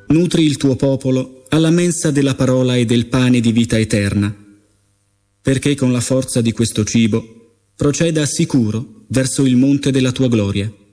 nutri il tuo popolo alla mensa della parola e del pane di vita eterna, perché con la forza di questo cibo proceda sicuro verso il monte della tua gloria.